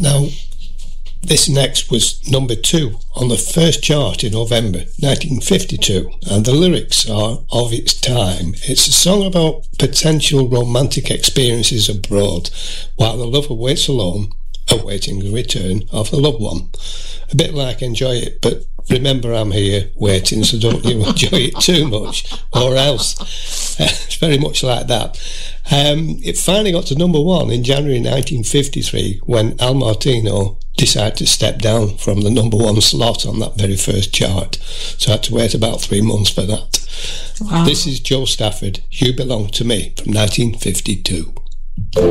Now, this next was number 2 on the first chart in November 1952, and the lyrics are of its time. It's a song about potential romantic experiences abroad, while the lover waits alone, awaiting the return of the loved one. A bit like Enjoy It, but remember I'm here waiting, so don't you enjoy it too much, or else. It's very much like that. It finally got to number 1 in January 1953 when Al Martino decided to step down from the number 1 slot on that very first chart. So I had to wait about 3 months for that. Wow. This is Joe Stafford, You Belong to Me, from 1952.